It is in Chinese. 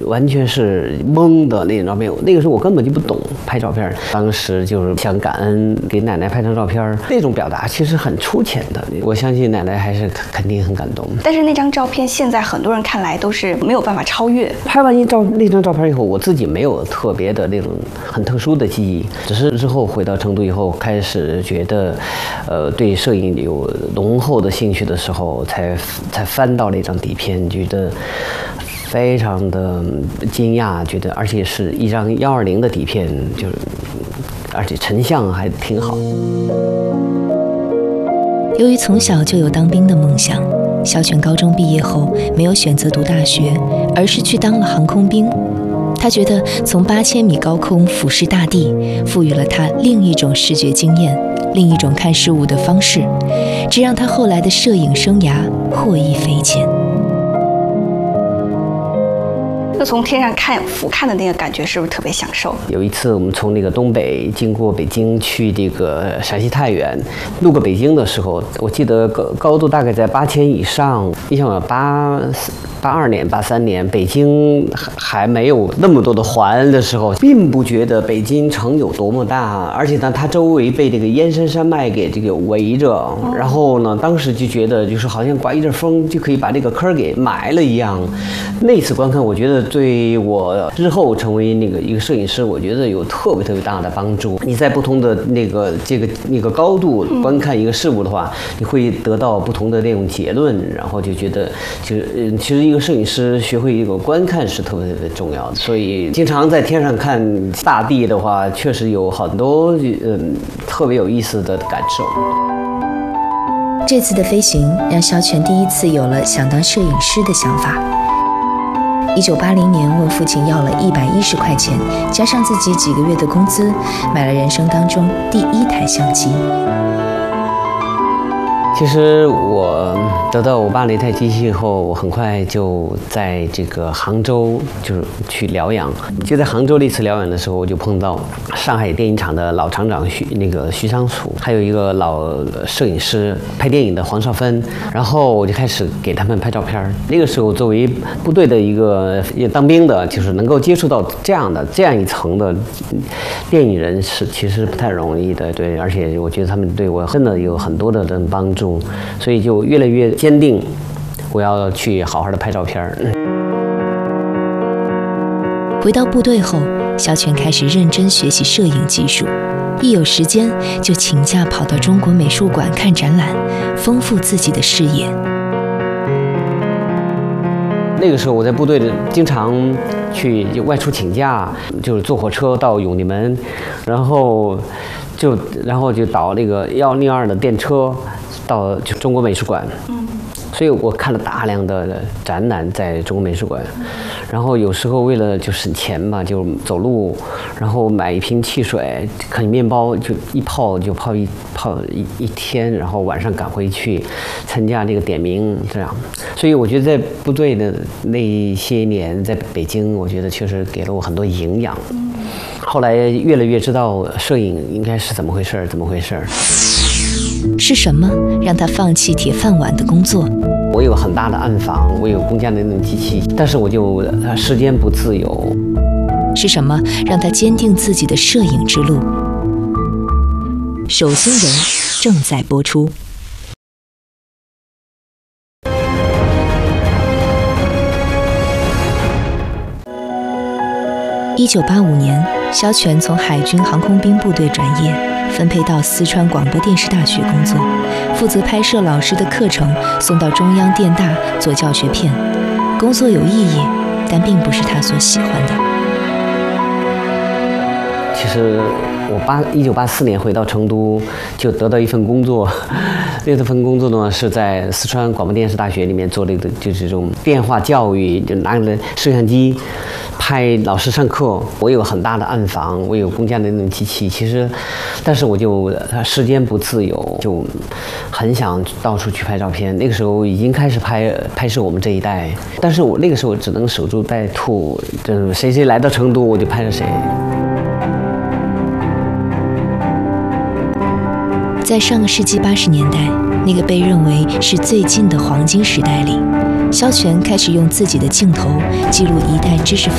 完全是懵的那种照片。那个时候我根本就不懂拍照片，当时就是想感恩给奶奶拍张照片，那种表达其实很粗浅的。我相信奶奶还是肯定很感动。 但是那张照片现在很多人看来都是没有办法超越。 拍完那张照片以后，我自己没有特别的那种很特殊的记忆，只是之后回到成都以后，开始觉得，对摄影有浓厚的兴趣的时候，才翻到那张底片，觉得非常的惊讶，觉得而且是一张120的底片，就是而且成像还挺好。 由于从小就有当兵的梦想，肖全高中毕业后没有选择读大学，而是去当了航空兵。他觉得从8000米高空俯视大地，赋予了他另一种视觉经验，另一种看事物的方式，这让他后来的摄影生涯获益匪浅。 就从天上俯瞰的那个感觉，是不是特别享受？ 有一次我们从那个东北经过北京去这个陕西太原，路过北京的时候，我记得高度大概在8000以上。你想82年、83年，北京还没有那么多的环的时候，并不觉得北京城有多么大，而且呢，它周围被这个燕山山脉给这个围着，然后呢，当时就觉得就是好像刮一阵风就可以把这个坑给埋了一样。那次观看，我觉得对我日后成为一个摄影师，我觉得有特别大的帮助。你在不同的那个高度观看一个事物的话，你会得到不同的那种结论，然后就觉得其实一个摄影师学会一个观看是特别重要的。所以经常在天上看大地的话，确实有很多特别有意思的感受。 这次的飞行让肖全第一次有了想当摄影师的想法。1980年问父亲要了110块钱，加上自己几个月的工资，买了人生当中第1台相机。 其实我得到我爸那台机器以后，我很快就在这个杭州就是去疗养。就在杭州那次疗养的时候，我就碰到上海电影厂的老厂长徐昌楚，还有一个老摄影师拍电影的黄少芬，然后我就开始给他们拍照片。那个时候作为部队的一个当兵的，就是能够接触到这样一层的电影人是其实不太容易的，对，而且我觉得他们对我真的有很多的帮助。所以就越来越坚定，我要去好好的拍照片。 回到部队后，肖全开始认真学习摄影技术，一有时间就请假跑到中国美术馆看展览，丰富自己的视野。 那个时候我在部队里经常去外出请假，就是坐火车到永定门，然后就倒那个102的电车到中国美术馆。所以我看了大量的展览在中国美术馆，然后有时候为了就省钱嘛，就走路，然后买一瓶汽水，啃面包，就一泡一天，然后晚上赶回去参加这个点名这样。所以我觉得在部队的那些年，在北京，我觉得确实给了我很多营养。后来越来越知道摄影应该是怎么回事。 是什么让他放弃铁饭碗的工作？ 我有很大的暗房，我有公家的那种机器，但是我就时间不自由。 是什么让他坚定自己的摄影之路？手心人正在播出。1985年，肖全从海军航空兵部队转业，分配到四川广播电视大学工作，负责拍摄老师的课程，送到中央电大做教学片。工作有意义，但并不是他所喜欢的。 其实我1984年回到成都，就得到一份工作。那份工作呢，是在四川广播电视大学里面做就是这种电话教育，就拿着摄像机拍老师上课。我有很大的暗房，我有公家的那种机器。其实，但是我就时间不自由，就很想到处去拍照片。那个时候已经开始拍摄我们这一代，但是我那个时候只能守株待兔，就是谁来到成都我就拍着谁。 在上个世纪80年代，那个被认为是最近的黄金时代里，肖全开始用自己的镜头记录一代知识分子